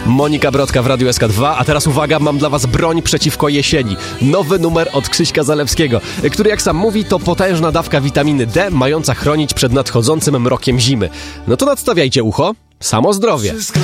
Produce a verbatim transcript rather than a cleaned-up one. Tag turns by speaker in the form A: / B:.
A: Monika Brodka w Radiu S K dwa, a teraz uwaga, mam dla was broń przeciwko jesieni. Nowy numer od Krzyśka Zalewskiego, który jak sam mówi to potężna dawka witaminy D, mająca chronić przed nadchodzącym mrokiem zimy. No to nadstawiajcie ucho, samo zdrowie.